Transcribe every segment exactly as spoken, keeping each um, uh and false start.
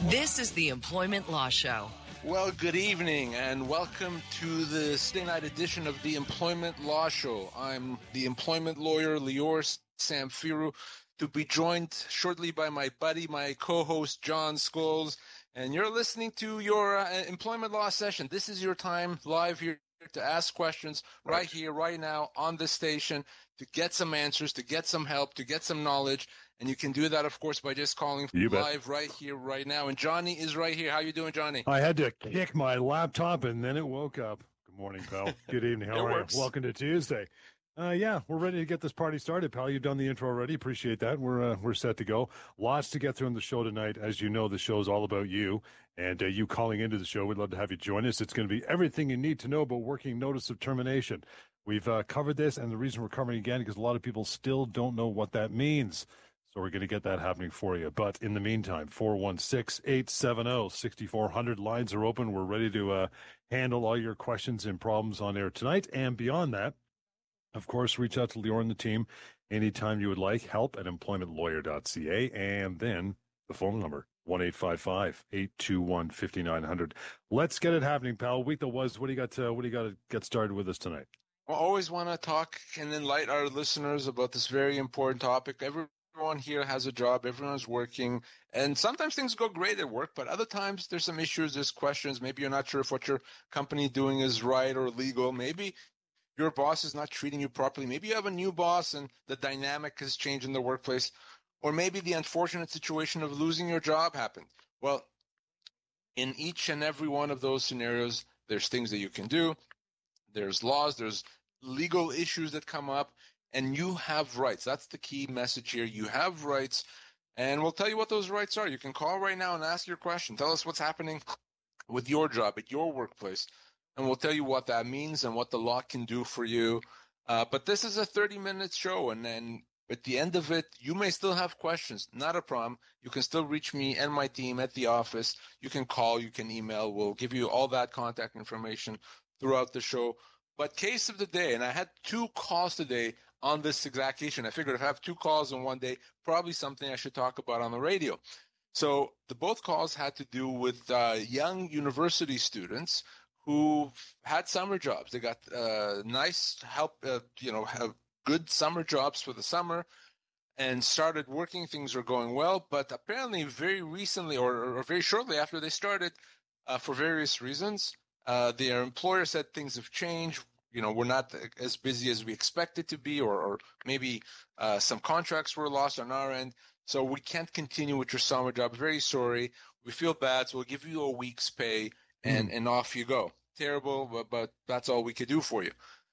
This is the Employment Law Show. Well, good evening and welcome to the Sunday night edition of the Employment Law Show. I'm the employment lawyer, Lior Samfiru, to be joined shortly by my buddy, my co-host, John Scholes. And you're listening to your uh, employment law session. This is your time live here to ask questions right here, right now on this station, to get some answers, to get some help, to get some knowledge. And you can do that, of course, by just calling live right here, right now. And Johnny is right here. How you doing, Johnny? I had to kick my laptop, and then it woke up. Good morning, pal. Good evening. How are works. you? Welcome to Tuesday. Uh, yeah, we're ready to get this party started, pal. You've done the intro already. Appreciate that. We're uh, we're set to go. Lots to get through on the show tonight. As you know, the show is all about you and uh, you calling into the show. We'd love to have you join us. It's going to be everything you need to know about working notice of termination. We've uh, covered this, and the reason we're covering it again because a lot of people still don't know what that means. So we're going to get that happening for you. But in the meantime, four one six, eight seven zero, six four zero zero lines are open. We're ready to uh, handle all your questions and problems on air tonight. And beyond that, of course, reach out to Lior and the team anytime you would like. Help at employment lawyer dot c a. And then the phone number, one eight five five, eight two one, five nine zero zero. Let's get it happening, pal. Week that was, what do you got to, what do you got to get started with us tonight? I always want to talk and enlighten our listeners about this very important topic. Everyone here has a job. Everyone's working. And sometimes things go great at work, but other times there's some issues, there's questions. Maybe you're not sure if what your company is doing is right or legal. Maybe your boss is not treating you properly. Maybe you have a new boss and the dynamic has changed in the workplace. Or maybe the unfortunate situation of losing your job happened. Well, in each and every one of those scenarios, there's things that you can do. There's laws, there's legal issues that come up, and you have rights. That's the key message here. You have rights, and we'll tell you what those rights are. You can call right now and ask your question. Tell us what's happening with your job at your workplace. And we'll tell you what that means and what the law can do for you. Uh, but this is a thirty-minute show, and then at the end of it, you may still have questions. Not a problem. You can still reach me and my team at the office. You can call. You can email. We'll give you all that contact information throughout the show. But case of the day, and I had two calls today on this exact issue. And I figured if I have two calls in one day, probably something I should talk about on the radio. So the both calls had to do with uh, young university students who had summer jobs. They got uh, nice help, uh, you know, have good summer jobs for the summer and started working. Things were going well, but apparently very recently or, or very shortly after they started, uh, for various reasons, uh, their employer said things have changed. You know, we're not as busy as we expected to be, or, or maybe uh, some contracts were lost on our end. So we can't continue with your summer job. Very sorry. We feel bad, so we'll give you a week's pay. And, and off you go. Terrible, but, but that's all we could do for you.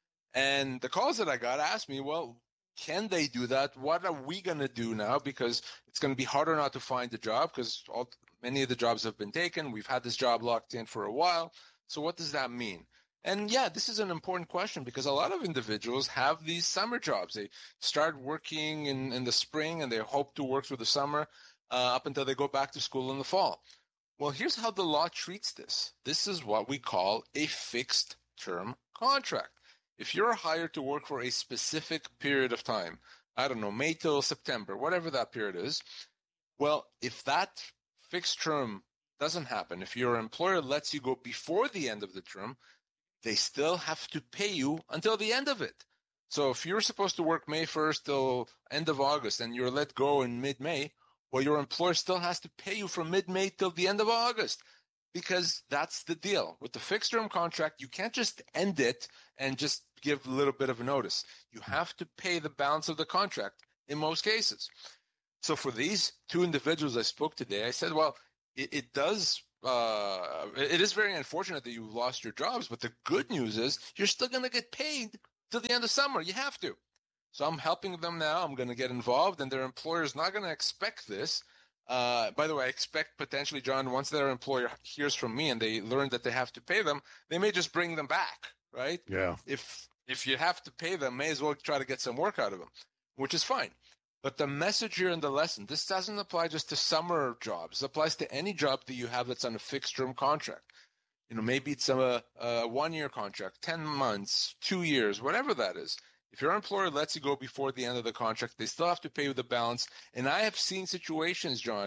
And the calls that I got asked me, well, can they do that? What are we going to do now? Because it's going to be harder now to find a job because all, many of the jobs have been taken. We've had this job locked in for a while. So what does that mean? And yeah, this is an important question because a lot of individuals have these summer jobs. They start working in, in the spring and they hope to work through the summer uh, up until they go back to school in the fall. Well, here's how the law treats this. This is what we call a fixed-term contract. If you're hired to work for a specific period of time, I don't know, May till September, whatever that period is, well, if that fixed term doesn't happen, if your employer lets you go before the end of the term, they still have to pay you until the end of it. So if you're supposed to work May first till end of August and you're let go in mid-May, well, your employer still has to pay you from mid-May till the end of August because that's the deal. With the fixed-term contract, you can't just end it and just give a little bit of a notice. You have to pay the balance of the contract in most cases. So for these two individuals I spoke today, I said, well, it, it does uh, – it is very unfortunate that you lost your jobs, but the good news is you're still going to get paid till the end of summer. You have to. So I'm helping them now. I'm going to get involved, and their employer is not going to expect this. Uh, by the way, I expect potentially, John, once their employer hears from me and they learn that they have to pay them, they may just bring them back, right? Yeah. If if you have to pay them, may as well try to get some work out of them, which is fine. But the message here in the lesson, this doesn't apply just to summer jobs. It applies to any job that you have that's on a fixed-term contract. You know, maybe it's a, a one-year contract, ten months, two years, whatever that is. If your employer lets you go before the end of the contract, they still have to pay you the balance. And I have seen situations, John,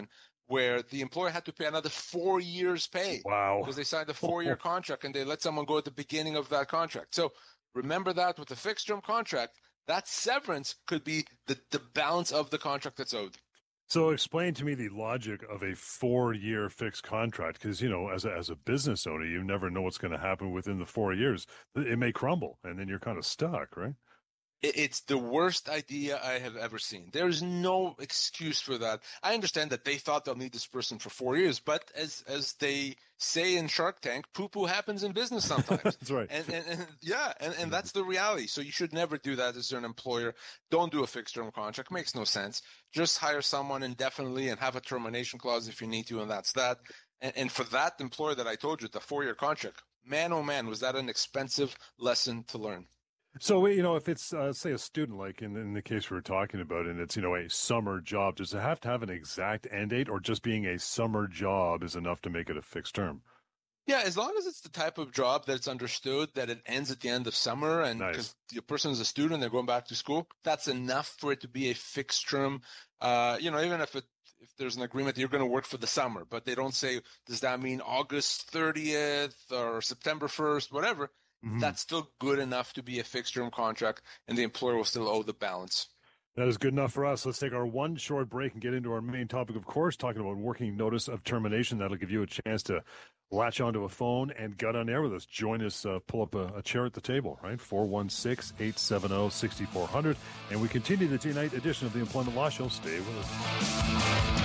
where the employer had to pay another four years pay. Wow. Because they signed a four-year contract and they let someone go at the beginning of that contract. So remember that with the fixed-term contract, that severance could be the, the balance of the contract that's owed. So explain to me the logic of a four-year fixed contract, because, you know, as a, as a business owner, you never know what's going to happen within the four years. It may crumble, and then you're kind of stuck, right? It's the worst idea I have ever seen. There's no excuse for that. I understand that they thought they'll need this person for four years, but as as they say in Shark Tank, poo-poo happens in business sometimes. That's right. And, and, and yeah, and, and that's the reality. So you should never do that as an employer. Don't do a fixed-term contract. Makes no sense. Just hire someone indefinitely and have a termination clause if you need to, and that's that. And, and for that employer that I told you, the four-year contract, man, oh man, was that an expensive lesson to learn. So, you know, if it's, uh, say, a student, like in, in the case we were talking about, and it's, you know, a summer job, does it have to have an exact end date, or just being a summer job is enough to make it a fixed term? Yeah, as long as it's the type of job that it's understood that it ends at the end of summer, and because Nice. the person is a student, they're going back to school, that's enough for it to be a fixed term. Uh, you know, even if it if there's an agreement that you're going to work for the summer, but they don't say, does that mean August thirtieth or September first, whatever. Mm-hmm. That's still good enough to be a fixed-term contract, and the employer will still owe the balance. That is good enough for us. Let's take our one short break and get into our main topic, of course, talking about working notice of termination. That'll give you a chance to latch onto a phone and get on air with us. Join us, uh, pull up a, a chair at the table, right? four one six, eight seven zero, six four zero zero. And we continue the tonight edition of the Employment Law Show. Stay with us.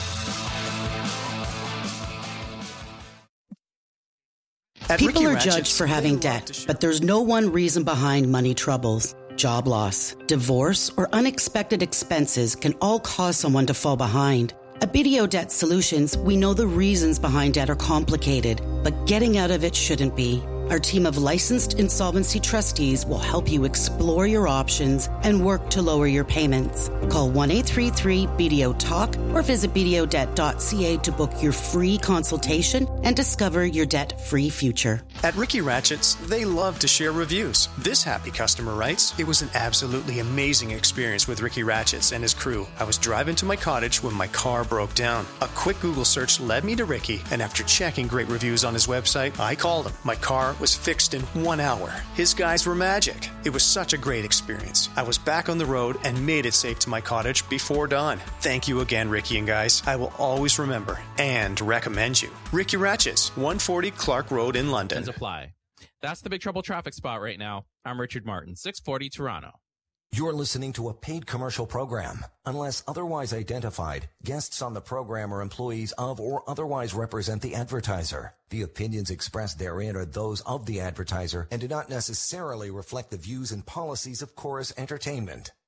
People are judged for having debt, but there's no one reason behind money troubles. Job loss, divorce, or unexpected expenses can all cause someone to fall behind. At B D O Debt Solutions, we know the reasons behind debt are complicated, but getting out of it shouldn't be. Our team of licensed insolvency trustees will help you explore your options and work to lower your payments. Call one eight three three B D O Talk or visit b d o debt dot c a to book your free consultation and discover your debt-free future. At Ricky Ratchett's, they love to share reviews. This happy customer writes, "It was an absolutely amazing experience with Ricky Ratchett's and his crew. I was driving to my cottage when my car broke down. A quick Google search led me to Ricky, and after checking great reviews on his website, I called him. My car was fixed in one hour. His guys were magic. It was such a great experience. I was back on the road and made it safe to my cottage before dawn. Thank you again, Ricky and guys. I will always remember and recommend you. Ricky Ratchett's, one forty Clark Road in London." Apply. That's the Big Trouble traffic spot right now. I'm Richard Martin, six forty Toronto. You're listening to a paid commercial program. Unless otherwise identified, guests on the program are employees of or otherwise represent the advertiser. The opinions expressed therein are those of the advertiser and do not necessarily reflect the views and policies of Chorus Entertainment.